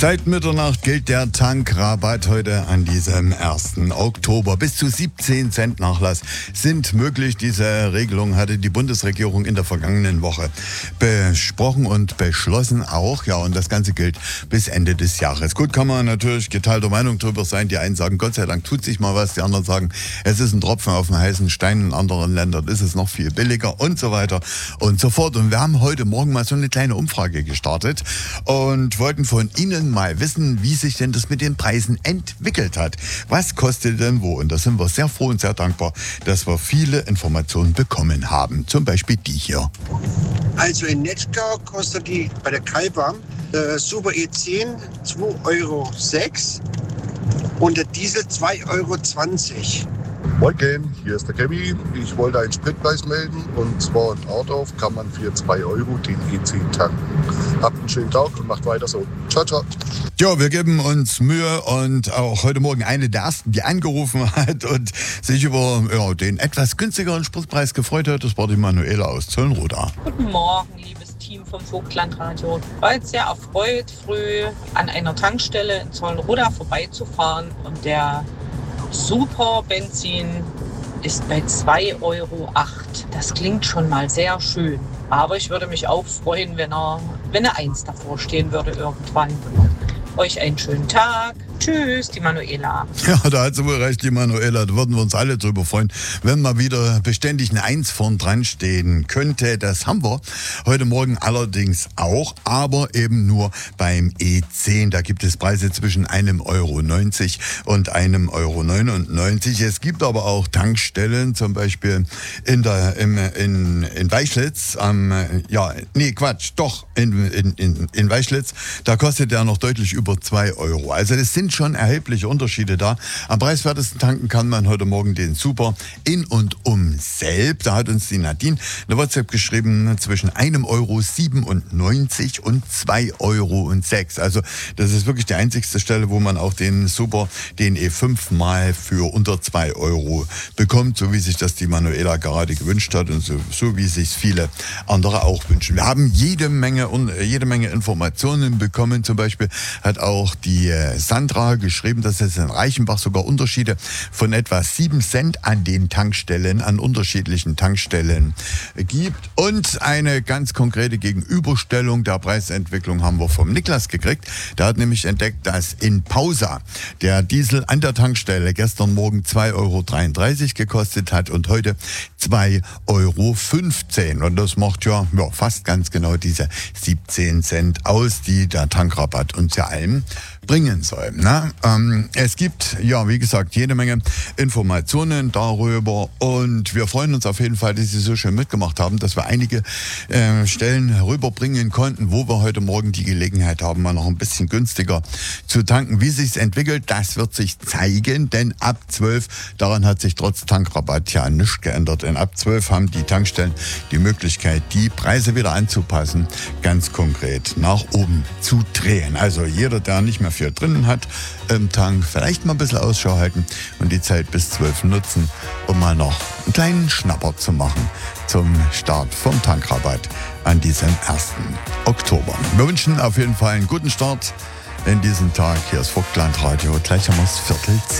Seit Mitternacht gilt der Tankrabatt heute an diesem 1. Oktober. Bis zu 17 Cent Nachlass sind möglich. Diese Regelung hatte die Bundesregierung in der vergangenen Woche besprochen und beschlossen auch. Ja, und das Ganze gilt bis Ende des Jahres. Gut, kann man natürlich geteilter Meinung drüber sein. Die einen sagen, Gott sei Dank tut sich mal was. Die anderen sagen, es ist ein Tropfen auf den heißen Stein. In anderen Ländern ist es noch viel billiger und so weiter und so fort. Und wir haben heute Morgen mal so eine kleine Umfrage gestartet und wollten von Ihnen mal wissen, wie sich denn das mit den Preisen entwickelt hat. Was kostet denn wo? Und da sind wir sehr froh und sehr dankbar, dass wir viele Informationen bekommen haben. Zum Beispiel die hier. Also in Netzgau kostet die bei der Kalber Super E10 2,06 € und der Diesel 2,20 €. Morgen, hier ist der Kevin. Ich wollte einen Spritpreis melden und zwar in Ardorf kann man für 2 € den E10 tanken. Habt einen schönen Tag und macht weiter so. Ciao, ciao. Ja, wir geben uns Mühe und auch heute Morgen eine der ersten, die angerufen hat und sich über den etwas günstigeren Spritpreis gefreut hat. Das war die Manuela aus Zollenroda. Guten Morgen, liebes Team vom Vogtlandradio. Ich war jetzt sehr erfreut, früh an einer Tankstelle in Zollenroda vorbeizufahren und der Super-Benzin ist bei 2,08 €. Das klingt schon mal sehr schön. Aber ich würde mich auch freuen, wenn eine 1 davor stehen würde irgendwann. Euch einen schönen Tag. Tschüss, die Manuela. Ja, da hat sie wohl recht, die Manuela. Da würden wir uns alle drüber freuen, wenn mal wieder beständig eine 1 vorn dran stehen könnte. Das haben wir heute Morgen allerdings auch, aber eben nur beim E10. Da gibt es Preise zwischen 1,90 € und 1,99 €. Es gibt aber auch Tankstellen, zum Beispiel in Weischlitz. In Weischlitz. Da kostet der noch deutlich über 2 €. Also das sind schon erhebliche Unterschiede da. Am preiswertesten tanken kann man heute Morgen den Super in und um Selb. Da hat uns die Nadine eine WhatsApp geschrieben, zwischen 1,97 € und 2,06 €. Also das ist wirklich die einzigste Stelle, wo man auch den Super, den E5 mal für unter 2 € bekommt, so wie sich das die Manuela gerade gewünscht hat und so wie sich viele andere auch wünschen. Wir haben jede Menge Informationen bekommen. Zum Beispiel hat auch die Sandra geschrieben, dass es in Reichenbach sogar Unterschiede von etwa 7 Cent an unterschiedlichen Tankstellen gibt. Und eine ganz konkrete Gegenüberstellung der Preisentwicklung haben wir vom Niklas gekriegt. Der hat nämlich entdeckt, dass in Pausa der Diesel an der Tankstelle gestern Morgen 2,33 € gekostet hat und heute 2,15 €. Und das macht ja fast ganz genau diese 17 Cent aus, die der Tankrabatt uns ja allen bringen soll. Es gibt, wie gesagt, jede Menge Informationen darüber und wir freuen uns auf jeden Fall, dass Sie so schön mitgemacht haben, dass wir einige Stellen rüberbringen konnten, wo wir heute Morgen die Gelegenheit haben, mal noch ein bisschen günstiger zu tanken. Wie sich's entwickelt, das wird sich zeigen, denn ab 12, daran hat sich trotz Tankrabatt ja nichts geändert, denn ab 12 haben die Tankstellen die Möglichkeit, die Preise wieder anzupassen, ganz konkret nach oben zu drehen. Also jeder, der nicht mehr viel drin hat im Tank, vielleicht mal ein bisschen Ausschau halten und die Zeit bis 12 nutzen, um mal noch einen kleinen Schnapper zu machen zum Start vom Tankrabatt an diesem 1. Oktober. Wir wünschen auf jeden Fall einen guten Start in diesen Tag. Hier ist Vogtlandradio, gleich haben wir es 9:45.